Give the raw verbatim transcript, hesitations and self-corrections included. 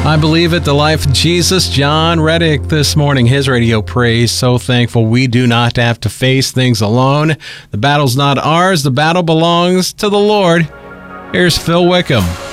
I believe it, the life of Jesus. John Reddick this morning, his radio praise. So thankful we do not have to face things alone. The battle's not ours. The battle belongs to the Lord. Here's Phil Wickham.